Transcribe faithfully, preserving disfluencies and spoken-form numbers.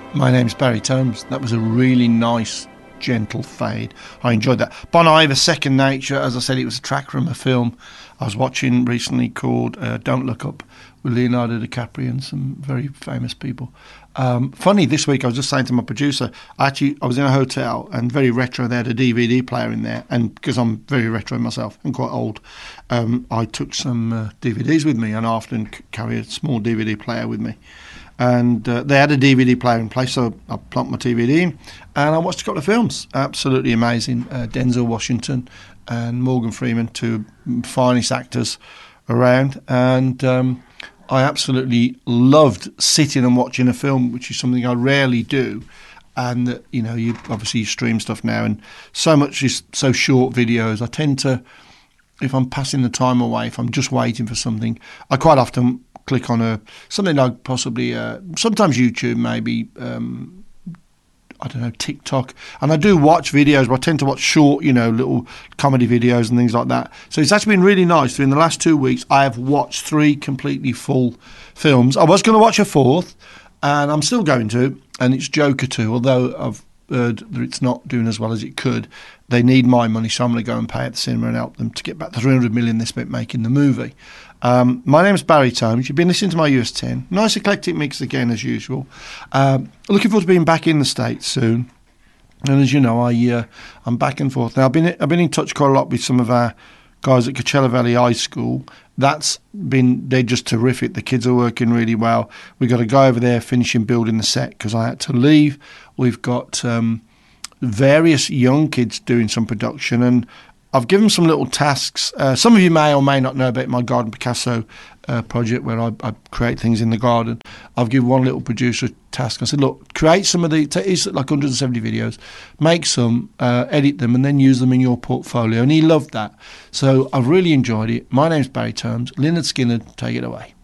My name's Barry Tomes. That was a really nice, gentle fade. I enjoyed that. Bon Iver, Second Nature. As I said, it was a track from a film I was watching recently called uh, Don't Look Up, with Leonardo DiCaprio and some very famous people. Um, funny, this week I was just saying to my producer, I actually I was in a hotel and very retro. They had a D V D player in there, and because I'm very retro myself and quite old, um, I took some uh, D V Ds with me, and I often c- carry a small D V D player with me. And uh, they had a D V D player in place, so I plunked my D V D in, and I watched a couple of films. Absolutely amazing. Uh, Denzel Washington and Morgan Freeman, two finest actors around, and um, I absolutely loved sitting and watching a film, which is something I rarely do. And uh, you know, you obviously stream stuff now, and so much is so short videos. I tend to, if I'm passing the time away, if I'm just waiting for something, I quite often click on a something like possibly uh, sometimes YouTube, maybe um, I don't know, TikTok, and I do watch videos, but I tend to watch short, you know, little comedy videos and things like that. So it's actually been really nice. In the last two weeks, I have watched three completely full films. I was going to watch a fourth, and I'm still going to, and it's Joker two. Although I've heard that it's not doing as well as it could, they need my money, so I'm going to go and pay at the cinema and help them to get back the three hundred million they spent making the movie. Um, my name's Barry Tomes. You've been listening to my U S ten. Nice eclectic mix again, as usual. Um, looking forward to being back in the States soon. And as you know, I, uh, I'm back and forth. Now, I've been, I've been in touch quite a lot with some of our guys at Coachella Valley High School. That's been, they're just terrific. The kids are working really well. We've got a guy over there finishing building the set because I had to leave. We've got um, various young kids doing some production, and I've given them some little tasks. Uh, some of you may or may not know about my Garden Picasso uh, project where I, I create things in the garden. I've given one little producer a task. I said, look, create some of the, it's like one hundred seventy videos, make some, uh, edit them, and then use them in your portfolio. And he loved that. So I've really enjoyed it. My name's Barry Tomes. Lynyrd Skynyrd, take it away.